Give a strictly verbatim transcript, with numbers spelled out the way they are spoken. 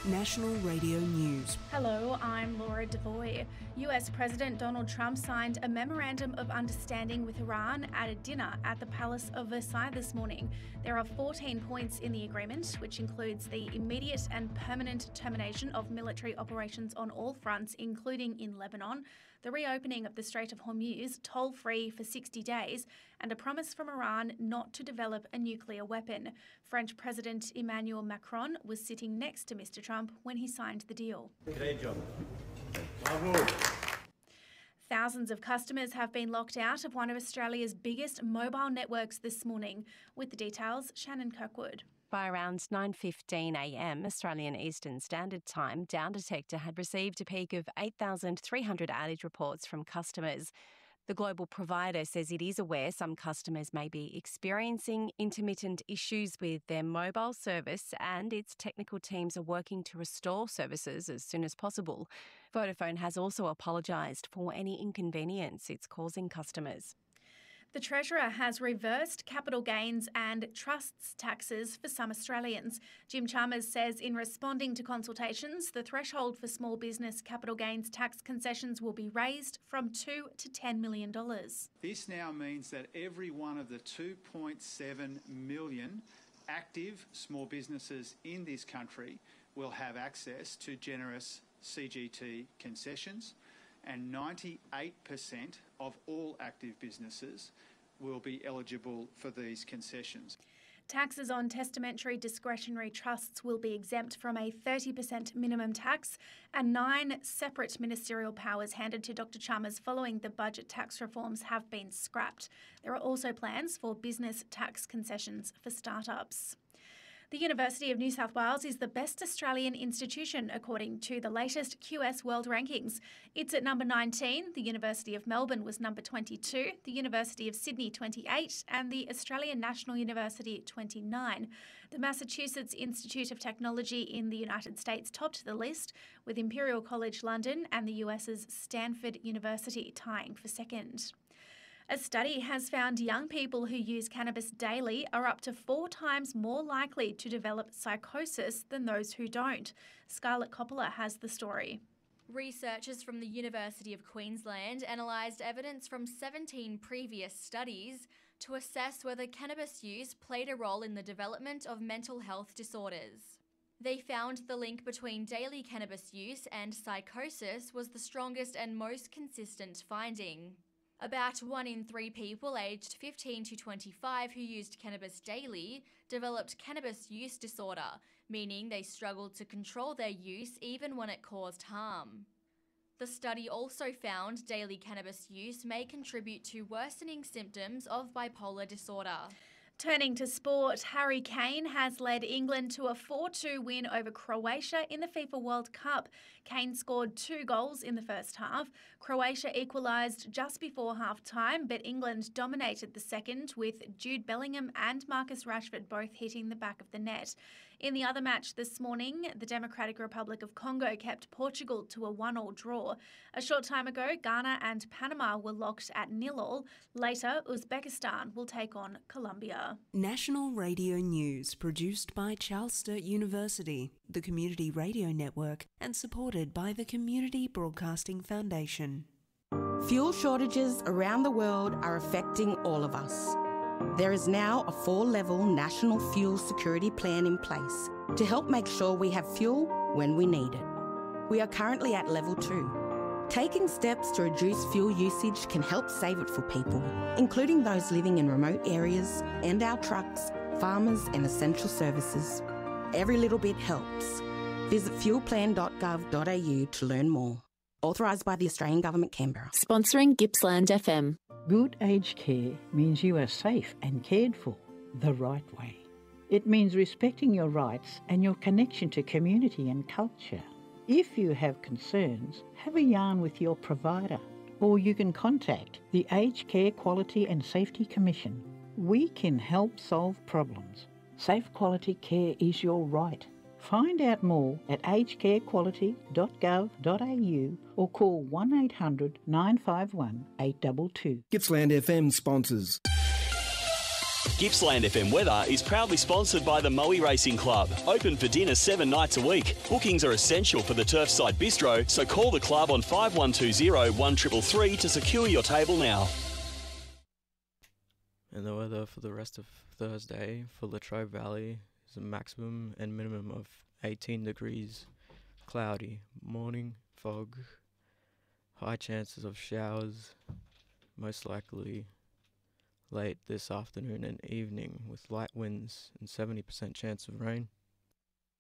National Radio News. Hello, I'm Laura Devoy. U S President Donald Trump signed a memorandum of understanding with Iran at a dinner at the Palace of Versailles this morning. There are fourteen points in the agreement, which includes the immediate and permanent termination of military operations on all fronts, including in Lebanon, the reopening of the Strait of Hormuz toll-free for sixty days, and a promise from Iran not to develop a nuclear weapon. French President Emmanuel Macron was sitting next to Mister Trump when he signed the deal. Great job. Bravo. Thousands of customers have been locked out of one of Australia's biggest mobile networks this morning. With the details, Shannon Kirkwood. By around nine fifteen a m Australian Eastern Standard Time, Down Detector had received a peak of eight thousand three hundred outage reports from customers. The global provider says it is aware some customers may be experiencing intermittent issues with their mobile service, and its technical teams are working to restore services as soon as possible. Vodafone has also apologised for any inconvenience it's causing customers. The Treasurer has reversed capital gains and trusts taxes for some Australians. Jim Chalmers says in responding to consultations, the threshold for small business capital gains tax concessions will be raised from two to ten million dollars. This now means that every one of the two point seven million active small businesses in this country will have access to generous C G T concessions, and ninety-eight percent of all active businesses will be eligible for these concessions. Taxes on testamentary discretionary trusts will be exempt from a thirty percent minimum tax, and nine separate ministerial powers handed to Doctor Chalmers following the budget tax reforms have been scrapped. There are also plans for business tax concessions for startups. The University of New South Wales is the best Australian institution according to the latest Q S World Rankings. It's at number nineteen, the University of Melbourne was number twenty-two, the University of Sydney twenty-eight, and the Australian National University twenty-nine. The Massachusetts Institute of Technology in the United States topped the list, with Imperial College London and the US's Stanford University tying for second. A study has found young people who use cannabis daily are up to four times more likely to develop psychosis than those who don't. Scarlett Coppola has the story. Researchers from the University of Queensland analysed evidence from seventeen previous studies to assess whether cannabis use played a role in the development of mental health disorders. They found the link between daily cannabis use and psychosis was the strongest and most consistent finding. About one in three people aged fifteen to twenty-five who used cannabis daily developed cannabis use disorder, meaning they struggled to control their use even when it caused harm. The study also found daily cannabis use may contribute to worsening symptoms of bipolar disorder. Turning to sport, Harry Kane has led England to a four two win over Croatia in the FIFA World Cup. Kane scored two goals in the first half. Croatia equalised just before half-time, but England dominated the second, with Jude Bellingham and Marcus Rashford both hitting the back of the net. In the other match this morning, the Democratic Republic of Congo kept Portugal to a one all draw. A short time ago, Ghana and Panama were locked at nil all. Later, Uzbekistan will take on Colombia. National Radio News, produced by Charles Sturt University, the Community Radio Network, and supported by the Community Broadcasting Foundation. Fuel shortages around the world are affecting all of us. There is now a four-level national fuel security plan in place to help make sure we have fuel when we need it. We are currently at level two. Taking steps to reduce fuel usage can help save it for people, including those living in remote areas and our trucks, farmers and essential services. Every little bit helps. Visit fuel plan dot gov dot a u to learn more. Authorised by the Australian Government, Canberra. Sponsoring Gippsland F M. Good aged care means you are safe and cared for the right way. It means respecting your rights and your connection to community and culture. If you have concerns, have a yarn with your provider, or you can contact the Aged Care Quality and Safety Commission. We can help solve problems. Safe quality care is your right. Find out more at aged care quality dot gov dot a u or call one eight hundred nine five one eight two two. Gippsland F M sponsors. Gippsland F M weather is proudly sponsored by the Moe Racing Club. Open for dinner seven nights a week. Bookings are essential for the Turfside Bistro, so call the club on five one two zero, one three three three to secure your table now. And the weather for the rest of Thursday for Latrobe Valley is a maximum and minimum of eighteen degrees. Cloudy. Morning, fog. High chances of showers. Most likely late this afternoon and evening with light winds and seventy percent chance of rain.